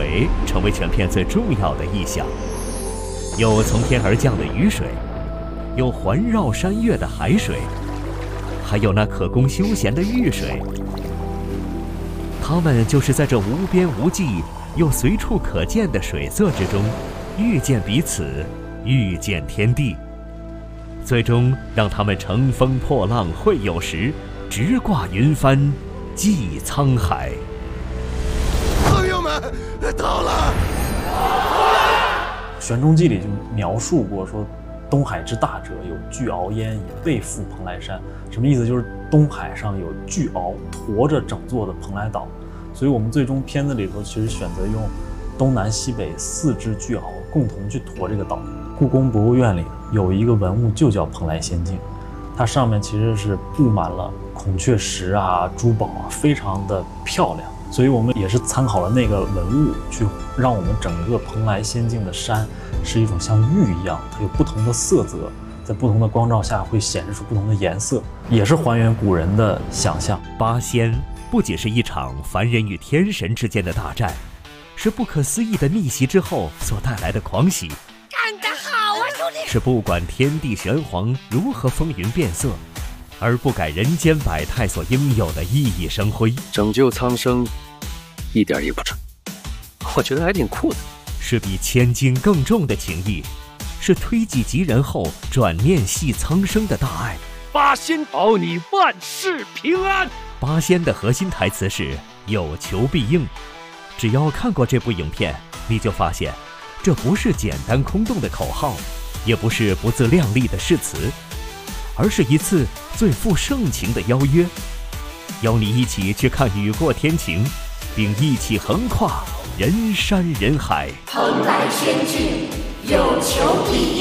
水成为全片最重要的意象。有从天而降的雨水，有环绕山岳的海水，还有那可供休闲的浴水。它们就是在这无边无际又随处可见的水色之中，遇见彼此，遇见天地，最终让他们乘风破浪会有时，直挂云帆济沧海。 朋友们，到了！ 《玄中记》里就描述过说，东海之大者，有巨鳌焉以背负蓬莱山。什么意思？就是东海上有巨鳌驮着整座的蓬莱岛。所以我们最终片子里头其实选择用东南西北4只巨鳌共同去驮这个岛。故宫博物院里有一个文物就叫蓬莱仙境，它上面其实是布满了孔雀石啊、珠宝啊，非常的漂亮。所以我们也是参考了那个文物，去让我们整个蓬莱仙境的山是一种像玉一样，它有不同的色泽，在不同的光照下会显示出不同的颜色，也是还原古人的想象。 八仙不仅是一场凡人与天神之间的大战，是不可思议的逆袭之后所带来的狂喜。 干得好啊，兄弟！ 是不管天地玄黄如何风云变色，而不改人间百态所应有的熠熠生辉。 拯救苍生，一点也不蠢，我觉得还挺酷的。 是比千斤更重的情谊，是推己及人后转念系苍生的大爱。 八仙保你万事平安。 八仙的核心台词是有求必应。只要看过这部影片，你就发现这不是简单空洞的口号，也不是不自量力的誓词，而是一次最富盛情的邀约，邀你一起去看雨过天晴，并一起横跨人山人海。 蓬莱仙境有求必应。